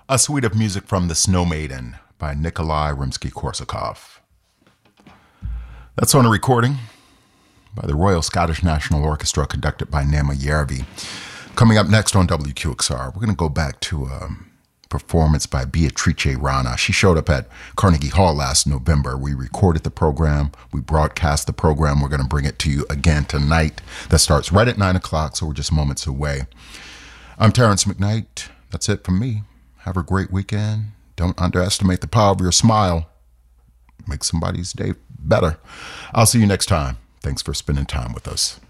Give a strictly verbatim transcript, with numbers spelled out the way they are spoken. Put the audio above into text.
A suite of music from The Snow Maiden by Nikolai Rimsky-Korsakov. That's on a recording by the Royal Scottish National Orchestra conducted by Nema Järvi. Coming up next on W Q X R, we're going to go back to a performance by Beatrice Rana. She showed up at Carnegie Hall last November. We recorded the program. We broadcast the program. We're going to bring it to you again tonight. That starts right at nine o'clock, so we're just moments away. I'm Terrence McKnight. That's it from me. Have a great weekend. Don't underestimate the power of your smile. Make somebody's day better. I'll see you next time. Thanks for spending time with us.